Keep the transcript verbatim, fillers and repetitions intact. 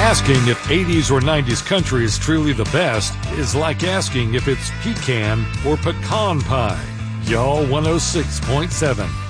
Asking if eighties or nineties country is truly the best is like asking if it's pecan or pecan pie. Y'all one oh six point seven.